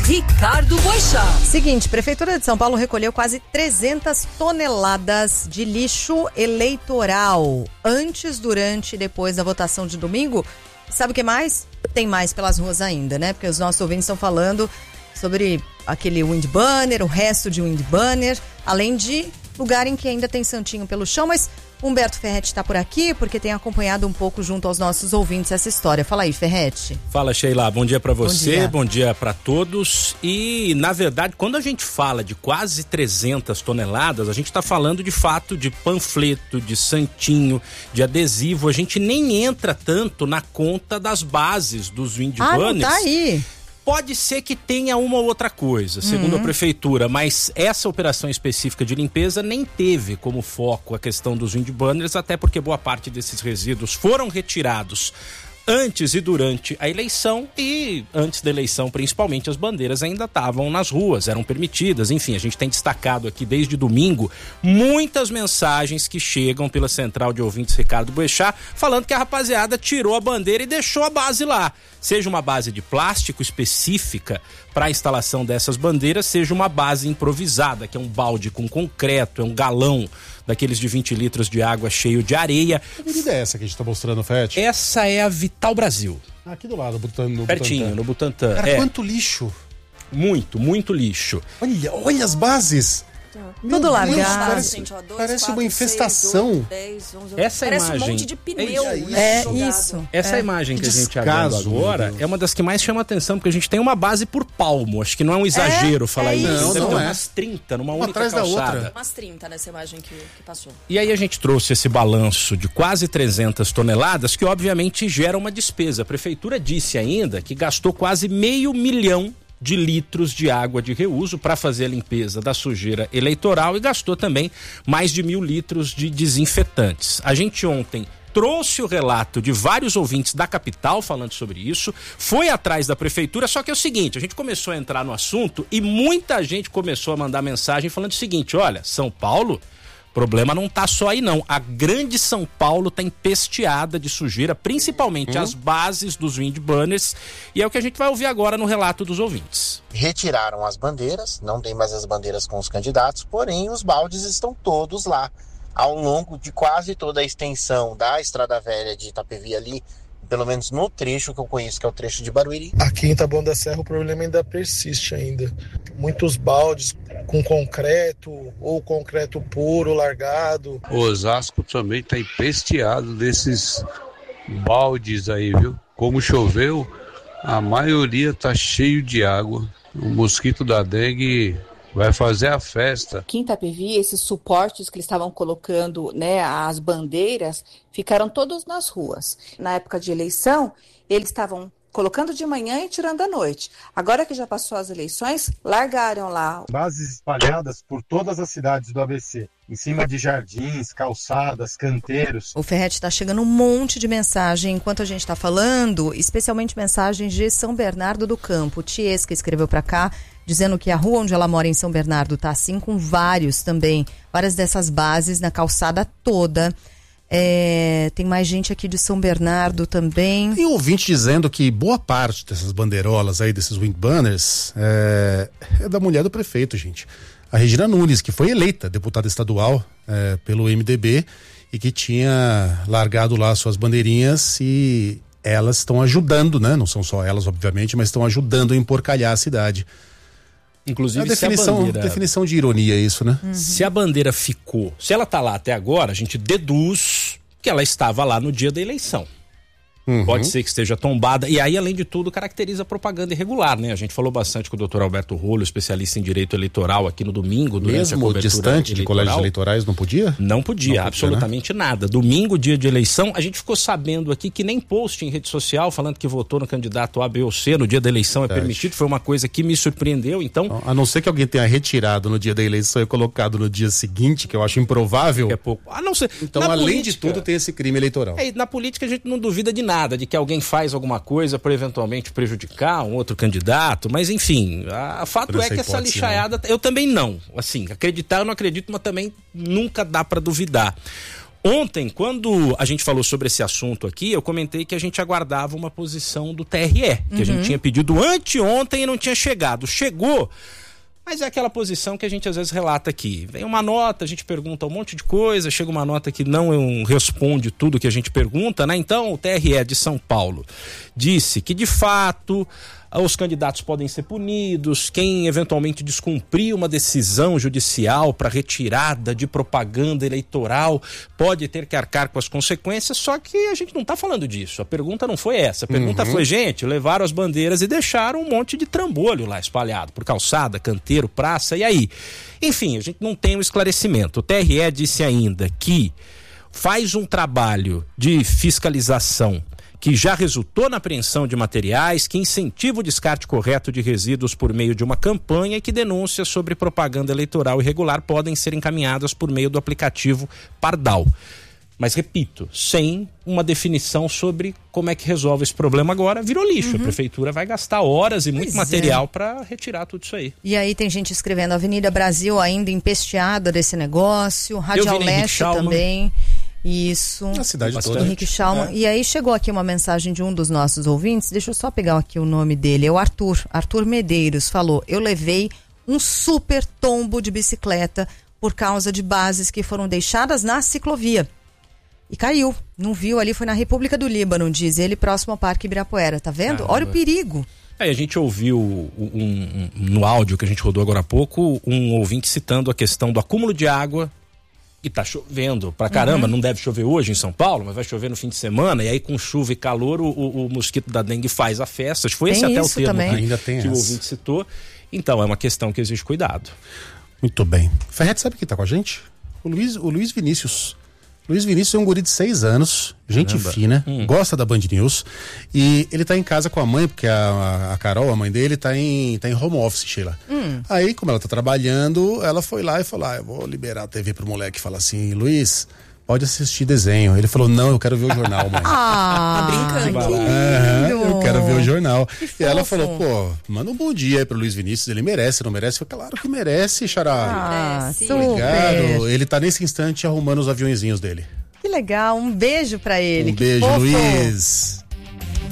Ricardo Boechat. Seguinte, Prefeitura de São Paulo recolheu quase 300 toneladas de lixo eleitoral antes, durante e depois da votação de domingo. Sabe o que mais? Tem mais pelas ruas ainda, né? Porque os nossos ouvintes estão falando sobre aquele wind banner, o resto de wind banner, além de lugar em que ainda tem santinho pelo chão, mas Humberto Ferretti está por aqui porque tem acompanhado um pouco junto aos nossos ouvintes essa história. Fala aí, Ferretti. Fala, Sheila. Bom dia para você, bom dia para todos. E, na verdade, quando a gente fala de quase 300 toneladas, a gente está falando de fato de panfleto, de santinho, de adesivo. A gente nem entra tanto na conta das bases dos wind banners. Não tá aí. Pode ser que tenha uma ou outra coisa, segundo a prefeitura, mas essa operação específica de limpeza nem teve como foco a questão dos wind banners, até porque boa parte desses resíduos foram retirados antes e durante a eleição, e antes da eleição principalmente as bandeiras ainda estavam nas ruas, eram permitidas. Enfim, a gente tem destacado aqui desde domingo muitas mensagens que chegam pela central de ouvintes Ricardo Boechat, falando que a rapaziada tirou a bandeira e deixou a base lá, seja uma base de plástico específica para a instalação dessas bandeiras, seja uma base improvisada, que é um balde com concreto, é um galão daqueles de 20 litros de água cheio de areia. Que avenida é essa que a gente tá mostrando, Fete? Essa é a Vital Brasil. Aqui do lado, no pertinho, no Butantã. Cara, quanto lixo. Muito lixo. Olha as bases. Tudo largado. Parece uma infestação. 10, 11, Essa parece imagem, um monte de pneu. Isso. Essa imagem que a gente descaso, está vendo agora é uma das que mais chama atenção, porque a gente tem uma base por palmo. Acho que não é um exagero falar isso. Não, Deve ter não é. umas 30 numa única atrás calçada. da outra. Umas 30 nessa imagem que passou. E aí a gente trouxe esse balanço de quase 300 toneladas, que obviamente gera uma despesa. A prefeitura disse ainda que gastou quase 500 mil de litros de água de reuso para fazer a limpeza da sujeira eleitoral e gastou também mais de 1.000 litros de desinfetantes. A gente ontem trouxe o relato de vários ouvintes da capital falando sobre isso, foi atrás da prefeitura, só que é o seguinte, a gente começou a entrar no assunto e muita gente começou a mandar mensagem falando o seguinte: olha, São Paulo, o problema não tá só aí não, a grande São Paulo tá empesteada de sujeira, principalmente as bases dos wind banners, e é o que a gente vai ouvir agora no relato dos ouvintes. Retiraram as bandeiras, não tem mais as bandeiras com os candidatos, porém os baldes estão todos lá, ao longo de quase toda a extensão da Estrada Velha de Itapevi ali, pelo menos no trecho que eu conheço, que é o trecho de Barueri. Aqui em Taboão da Serra o problema ainda persiste ainda. Muitos baldes com concreto ou concreto puro, largado. O Osasco também está empesteado desses baldes aí, viu? Como choveu, a maioria está cheio de água. O mosquito da dengue vai fazer a festa. Aqui em Itapevi, esses suportes que eles estavam colocando, né, as bandeiras, ficaram todos nas ruas. Na época de eleição, eles estavam colocando de manhã e tirando à noite. Agora que já passou as eleições, largaram lá. Bases espalhadas por todas as cidades do ABC, em cima de jardins, calçadas, canteiros. O Ferretti está chegando um monte de mensagem enquanto a gente está falando, especialmente mensagens de São Bernardo do Campo. Tiesca escreveu para cá, dizendo que a rua onde ela mora em São Bernardo está assim, com várias dessas bases na calçada toda. Tem mais gente aqui de São Bernardo também. Tem um ouvinte dizendo que boa parte dessas bandeirolas aí, desses wind banners, é da mulher do prefeito, gente. A Regina Nunes, que foi eleita deputada estadual pelo MDB e que tinha largado lá suas bandeirinhas, e elas estão ajudando, né? Não são só elas, obviamente, mas estão ajudando a emporcalhar a cidade. Inclusive, definição de ironia isso, né? Se a bandeira ficou, se ela tá lá até agora, a gente deduz que ela estava lá no dia da eleição. Pode ser que esteja tombada, e aí, além de tudo, caracteriza a propaganda irregular, né? A gente falou bastante com o Dr. Alberto Rolo, especialista em direito eleitoral, aqui no domingo, durante a cobertura distante eleitoral. de colégios eleitorais, não podia? Não podia, absolutamente nada. Domingo, dia de eleição, a gente ficou sabendo aqui que nem post em rede social falando que votou no candidato A, B ou C no dia da eleição é permitido. Foi uma coisa que me surpreendeu, então... A não ser que alguém tenha retirado no dia da eleição e colocado no dia seguinte, que eu acho improvável. É pouco. A não ser... Então, além de tudo, tem esse crime eleitoral. Na política a gente não duvida de nada, de que alguém faz alguma coisa para eventualmente prejudicar um outro candidato, mas enfim, o fato é que essa lixaiada, eu também não, assim, acreditar eu não acredito, mas também nunca dá para duvidar. Ontem, quando a gente falou sobre esse assunto aqui, eu comentei que a gente aguardava uma posição do TRE, que a gente tinha pedido anteontem e não tinha chegado. Chegou, mas é aquela posição que a gente às vezes relata aqui. Vem uma nota, a gente pergunta um monte de coisa, chega uma nota que não responde tudo que a gente pergunta, né? Então, o TRE de São Paulo disse que, de fato, os candidatos podem ser punidos, quem eventualmente descumprir uma decisão judicial para retirada de propaganda eleitoral pode ter que arcar com as consequências, só que a gente não está falando disso. A pergunta não foi essa. A pergunta foi, gente, levaram as bandeiras e deixaram um monte de trambolho lá espalhado por calçada, canteiro, praça, e aí? Enfim, a gente não tem um esclarecimento. O TRE disse ainda que faz um trabalho de fiscalização que já resultou na apreensão de materiais, que incentiva o descarte correto de resíduos por meio de uma campanha e que denúncias sobre propaganda eleitoral irregular podem ser encaminhadas por meio do aplicativo Pardal. Mas, repito, sem uma definição sobre como é que resolve esse problema agora, virou lixo. A prefeitura vai gastar horas e muito material para retirar tudo isso aí. E aí tem gente escrevendo, Avenida Brasil ainda empesteada desse negócio, Radial Leste também. Isso. Na cidade toda. Henrique Schalman. E aí chegou aqui uma mensagem de um dos nossos ouvintes, deixa eu só pegar aqui o nome dele, é o Arthur Medeiros, falou, eu levei um super tombo de bicicleta por causa de bases que foram deixadas na ciclovia. E caiu, não viu ali, foi na República do Líbano, diz ele, próximo ao Parque Ibirapuera, tá vendo? Caramba. Olha o perigo. A gente ouviu no áudio que a gente rodou agora há pouco, um ouvinte citando a questão do acúmulo de água. E tá chovendo pra caramba, não deve chover hoje em São Paulo, mas vai chover no fim de semana, e aí com chuva e calor o mosquito da dengue faz a festa. Foi esse até o termo que o ouvinte citou. Então é uma questão que exige cuidado. Muito bem. Ferretti, sabe quem tá com a gente? O Luiz Vinícius. Luiz Vinícius é um guri de 6 anos, gente fina, gosta da Band News, e ele tá em casa com a mãe, porque a Carol, a mãe dele, tá em home office, Sheila. Aí, como ela tá trabalhando, ela foi lá e falou, eu vou liberar a TV pro moleque. Fala assim, Luiz, pode assistir desenho. Ele falou, não, eu quero ver o jornal, mãe. Tá brincando. Eu quero ver o jornal. E ela falou, manda um bom dia aí pro Luiz Vinícius, ele merece, não merece? Eu falei, claro que merece, Xará. Obrigado. Ele tá nesse instante arrumando os aviõezinhos dele. Que legal, um beijo pra ele. Um beijo, Luiz.